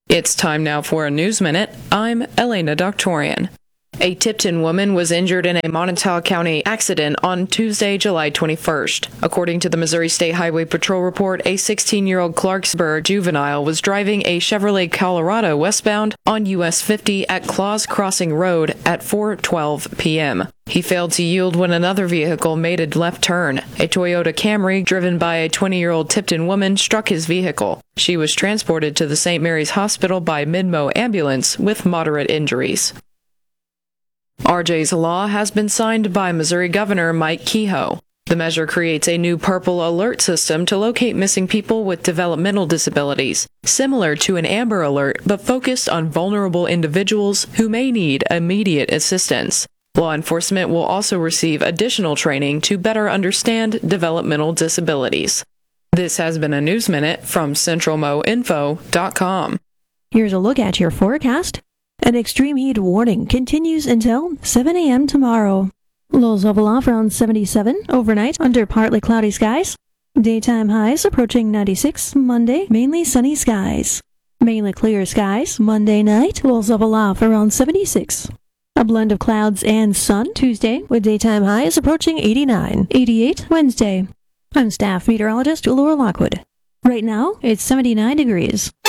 It's time now for a News Minute. I'm Elena Doctorian. A Tipton woman was injured in a Montauk County accident on Tuesday, July 21st. According to the Missouri State Highway Patrol report, a 16-year-old Clarksburg juvenile was driving a Chevrolet Colorado westbound on US 50 at Claus Crossing Road at 4:12 p.m. He failed to yield when another vehicle made a left turn. A Toyota Camry driven by a 20-year-old Tipton woman struck his vehicle. She was transported to the St. Mary's Hospital by Midmo ambulance with moderate injuries. RJ's Law has been signed by Missouri Governor Mike Kehoe. The measure creates a new purple alert system to locate missing people with developmental disabilities, similar to an Amber Alert but focused on vulnerable individuals who may need immediate assistance. Law enforcement will also receive additional training to better understand developmental disabilities. This has been a News Minute from CentralMoInfo.com. Here's a look at your forecast. An extreme heat warning continues until 7 a.m. tomorrow. Lows level off around 77 overnight under partly cloudy skies. Daytime highs approaching 96 Monday, mainly sunny skies. Mainly clear skies Monday night, lows level off around 76. A blend of clouds and sun Tuesday with daytime highs approaching 89, 88 Wednesday. I'm staff meteorologist Laura Lockwood. Right now, it's 79 degrees.